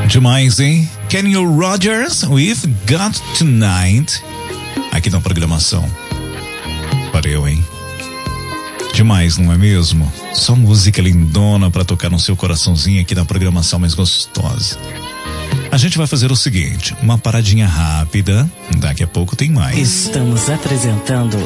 Demais, hein? Kenny Rogers with Got Tonight. Aqui na programação. Valeu, hein? Demais, não é mesmo? Só música lindona pra tocar no seu coraçãozinho aqui na programação mais gostosa. A gente vai fazer o seguinte, uma paradinha rápida. Daqui a pouco tem mais. Estamos apresentando